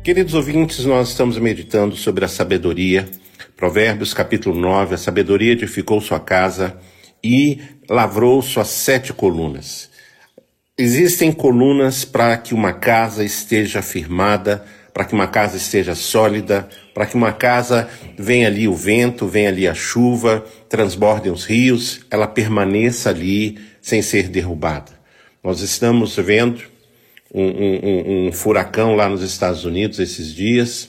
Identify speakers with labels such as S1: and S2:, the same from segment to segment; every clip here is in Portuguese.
S1: Queridos ouvintes, nós estamos meditando sobre a sabedoria. Provérbios capítulo 9, a sabedoria edificou sua casa e lavrou suas 7 colunas. Existem colunas para que uma casa esteja firmada, para que uma casa esteja sólida, para que uma casa venha ali o vento, venha ali a chuva, transbordem os rios, ela permaneça ali sem ser derrubada. Nós estamos vendo um furacão lá nos Estados Unidos esses dias,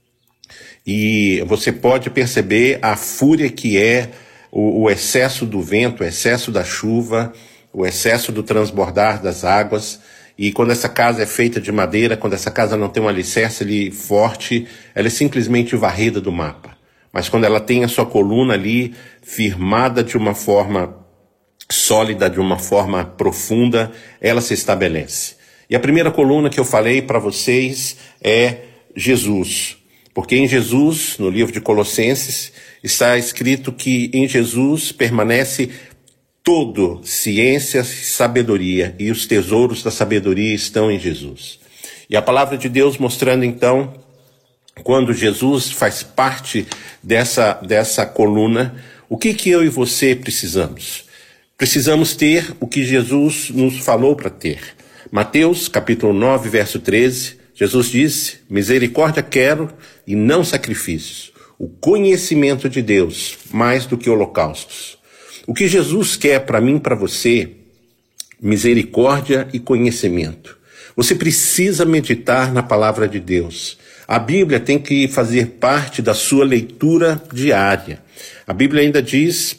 S1: e você pode perceber a fúria que é o excesso do vento, o excesso da chuva, o excesso do transbordar das águas. E quando essa casa é feita de madeira, quando essa casa não tem um alicerce ali forte, ela é simplesmente varrida do mapa. Mas quando ela tem a sua coluna ali firmada de uma forma sólida, de uma forma profunda, ela se estabelece. E a primeira coluna que eu falei para vocês é Jesus. Porque em Jesus, no livro de Colossenses, está escrito que em Jesus permanece todo ciência e sabedoria, e os tesouros da sabedoria estão em Jesus. E a palavra de Deus mostrando então, quando Jesus faz parte dessa coluna, o que eu e você precisamos? Precisamos ter o que Jesus nos falou para ter. Mateus capítulo 9, verso 13, Jesus disse: misericórdia quero e não sacrifícios, o conhecimento de Deus mais do que holocaustos. O que Jesus quer para mim e para você? Misericórdia e conhecimento. Você precisa meditar na palavra de Deus. A Bíblia tem que fazer parte da sua leitura diária. A Bíblia ainda diz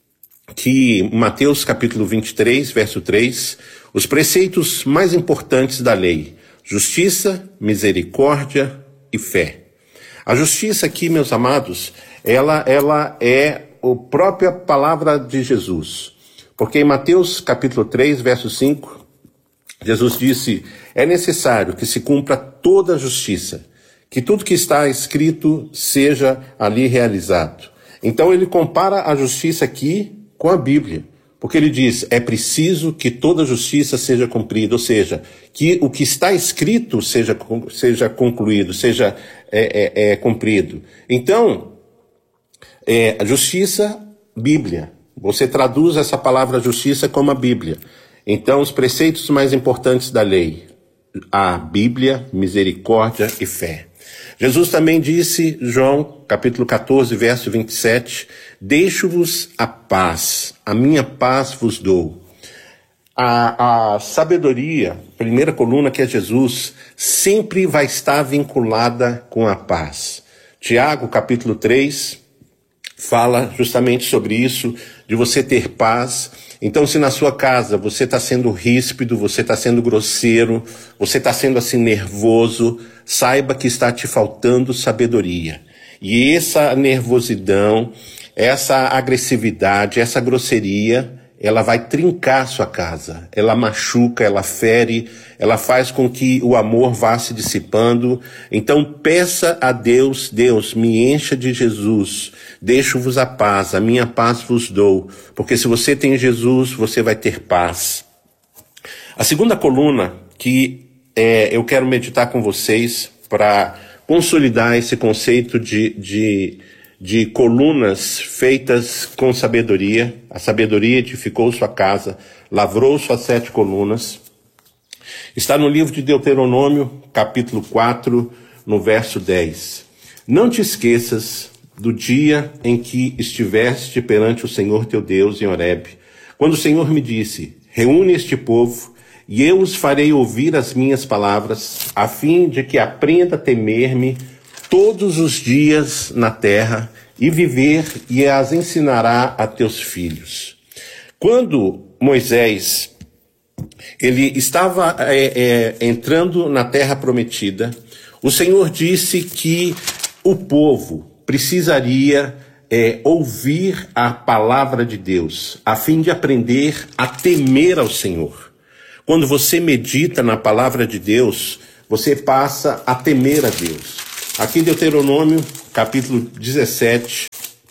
S1: que Mateus capítulo 23, verso 3, os preceitos mais importantes da lei: justiça, misericórdia e fé. A justiça aqui, meus amados, ela é a própria palavra de Jesus. Porque em Mateus capítulo 3, verso 5, Jesus disse: é necessário que se cumpra toda a justiça, que tudo que está escrito seja ali realizado. Então ele compara a justiça aqui com a Bíblia. Porque ele diz, é preciso que toda justiça seja cumprida, ou seja, que o que está escrito seja concluído, seja cumprido. Então, a justiça, Bíblia. Você traduz essa palavra justiça como a Bíblia. Então, os preceitos mais importantes da lei: a Bíblia, misericórdia e fé. Jesus também disse, João capítulo 14, verso 27, deixo-vos a paz, a minha paz vos dou. A sabedoria, primeira coluna que é Jesus, sempre vai estar vinculada com a paz. Tiago capítulo 3 fala justamente sobre isso, de você ter paz. Então, se na sua casa você está sendo ríspido, você está sendo grosseiro, você está sendo assim nervoso, saiba que está te faltando sabedoria. E essa nervosidão, essa agressividade, essa grosseria, ela vai trincar a sua casa. Ela machuca, ela fere, ela faz com que o amor vá se dissipando. Então peça a Deus: Deus, me encha de Jesus, deixo-vos a paz, a minha paz vos dou. Porque se você tem Jesus, você vai ter paz. A segunda coluna que eu quero meditar com vocês para consolidar esse conceito de colunas feitas com sabedoria. A sabedoria edificou sua casa, lavrou suas 7 colunas. Está no livro de Deuteronômio, capítulo 4, no verso 10. Não te esqueças do dia em que estiveste perante o Senhor teu Deus em Horebe, quando o Senhor me disse: reúne este povo, e eu os farei ouvir as minhas palavras, a fim de que aprenda a temer-me todos os dias na terra, e viver, e as ensinará a teus filhos. Quando Moisés ele estava entrando na terra prometida, o Senhor disse que o povo precisaria ouvir a palavra de Deus, a fim de aprender a temer ao Senhor. Quando você medita na palavra de Deus, você passa a temer a Deus. Aqui em Deuteronômio, capítulo 17,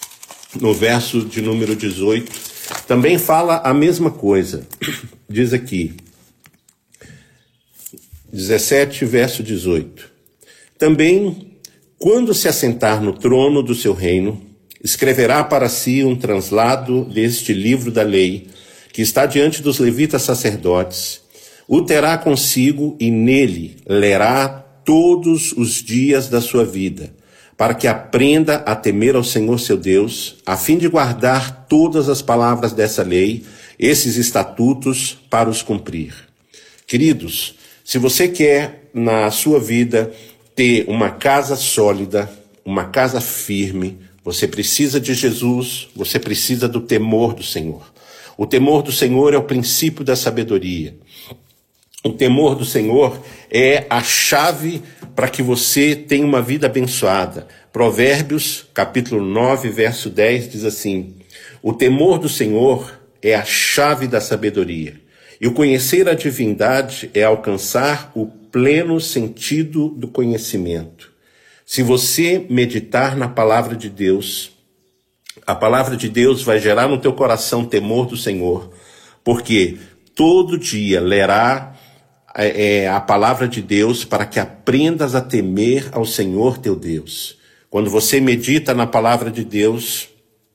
S1: no verso de número 18, também fala a mesma coisa. Diz aqui, 17, verso 18. Também, quando se assentar no trono do seu reino, escreverá para si um translado deste livro da lei, que está diante dos levitas sacerdotes, o terá consigo e nele lerá todos os dias da sua vida, para que aprenda a temer ao Senhor seu Deus, a fim de guardar todas as palavras dessa lei, esses estatutos, para os cumprir. Queridos, se você quer na sua vida ter uma casa sólida, uma casa firme, você precisa de Jesus, você precisa do temor do Senhor. O temor do Senhor é o princípio da sabedoria. O temor do Senhor é a chave para que você tenha uma vida abençoada. Provérbios, capítulo 9, verso 10, diz assim: o temor do Senhor é a chave da sabedoria. E o conhecer a divindade é alcançar o pleno sentido do conhecimento. Se você meditar na palavra de Deus, a palavra de Deus vai gerar no teu coração temor do Senhor, porque todo dia lerá a palavra de Deus para que aprendas a temer ao Senhor teu Deus. Quando você medita na palavra de Deus,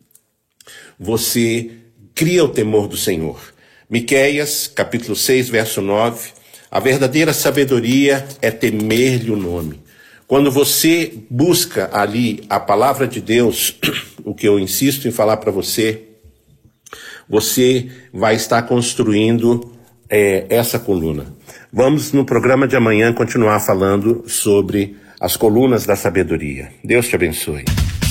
S1: você cria o temor do Senhor. Miqueias, capítulo 6, verso 9, a verdadeira sabedoria é temer-lhe o nome. Quando você busca ali a palavra de Deus, o que eu insisto em falar para você, você vai estar construindo essa coluna. Vamos no programa de amanhã continuar falando sobre as colunas da sabedoria. Deus te abençoe.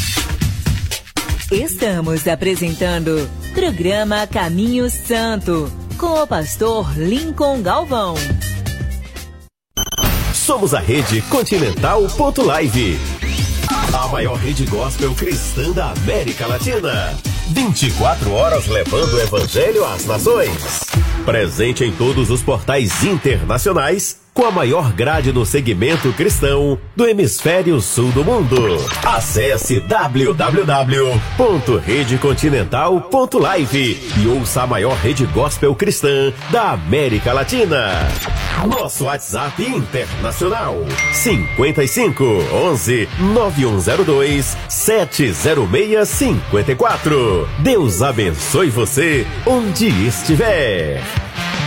S2: Estamos apresentando programa Caminho Santo, com o pastor Lincoln Galvão.
S3: Somos a Rede Continental.live, a maior rede gospel cristã da América Latina. 24 horas levando o evangelho às nações. Presente em todos os portais internacionais, com a maior grade no segmento cristão do hemisfério sul do mundo. Acesse www.redecontinental.live e ouça a maior rede gospel cristã da América Latina. Nosso WhatsApp internacional 55 11 9102 70654. Deus abençoe você onde estiver.